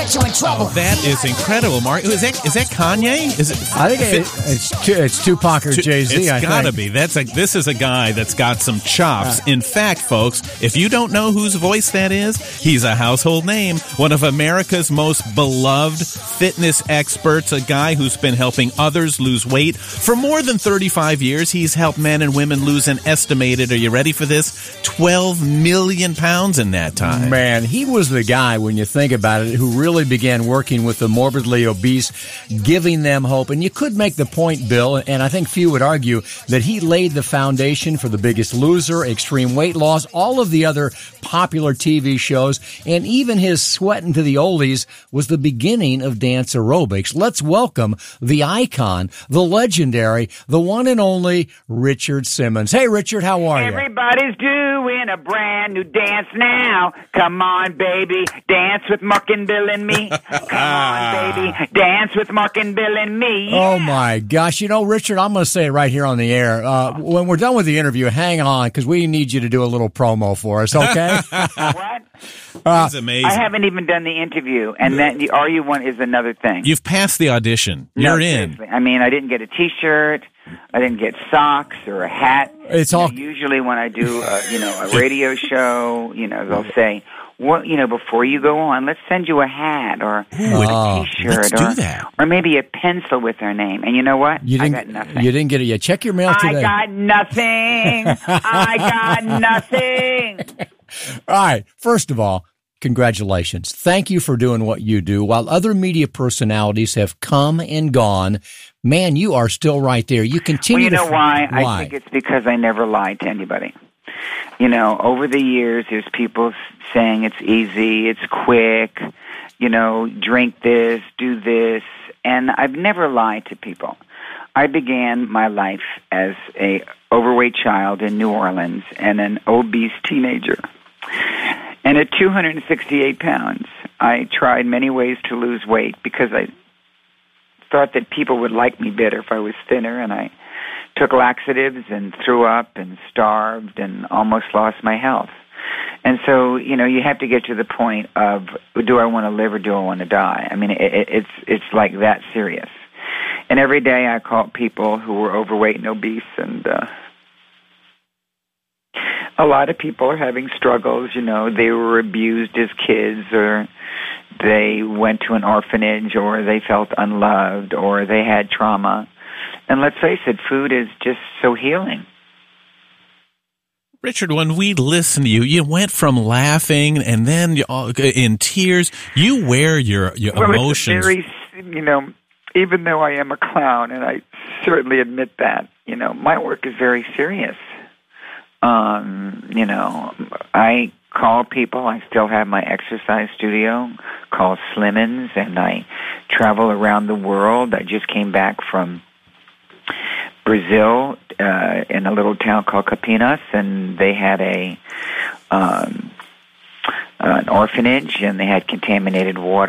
get you in trouble. That is incredible, Mark. Is that Kanye? Is it? I think it's Tupac or Jay-Z. It's gotta be. This is a guy that's got some chops. In fact, folks, if you don't know whose voice that is, he's a household name. One of America's most beloved fitness experts, a guy who's been helping others lose weight for more than 35 years. He's helped men and women lose an estimated, are you ready for this, 12 million pounds in that time. Man, he was the guy, when you think about it, who really began working with the morbidly obese, giving them hope. And you could make the point, Bill, and I think few would argue, that he laid the foundation for The Biggest Loser, Extreme Weight Loss, all of the other popular TV shows, and even his Sweatin' to the Oldies was the beginning of dance aerobics. Let's welcome the icon, the legendary, the one and only Richard Simmons. Hey, Richard, how are you? Everybody's doing a brand new dance now. Come on, baby, dance with Mark and Bill and me. Come on, baby, dance with Mark and Bill and me. Yeah. Oh, my gosh. You know, Richard, I'm going to say it right here on the air. When we're done with the interview, hang on, because we need you to do a little promo for us, okay? What? That's amazing. I haven't even done the interview, and then the Are You One is another thing. You've passed the audition. You're in. Seriously. I mean, I didn't get a T-shirt. I didn't get socks or a hat. It's all Usually when I do, a radio show, they'll say, "Well, before you go on, let's send you a hat or a T-shirt let's do that. or maybe a pencil with our name." And you know what? I got nothing. You didn't get it yet. Check your mail today. I got nothing. I got nothing. All right. First of all, congratulations. Thank you for doing what you do. While other media personalities have come and gone, man, you are still right there. You continue Well, you know why? Why? I think it's because I never lied to anybody. Over the years, there's people saying it's easy, it's quick, drink this, do this, and I've never lied to people. I began my life as a overweight child in New Orleans and an obese teenager. And at 268 pounds, I tried many ways to lose weight because I thought that people would like me better if I was thinner, and I took laxatives and threw up and starved and almost lost my health. And so, you have to get to the point of, do I want to live or do I want to die? I mean, it's like that serious. And every day I called people who were overweight and obese, and a lot of people are having struggles. They were abused as kids, or they went to an orphanage, or they felt unloved, or they had trauma. And let's face it, food is just so healing. Richard, when we listened to you, you went from laughing and then in tears. You wear your emotions. It's very, even though I am a clown, and I certainly admit that, my work is very serious. I call people. I still have my exercise studio called Slimmins, and I travel around the world. I just came back from Brazil in a little town called Campinas, and they had an orphanage, and they had contaminated water.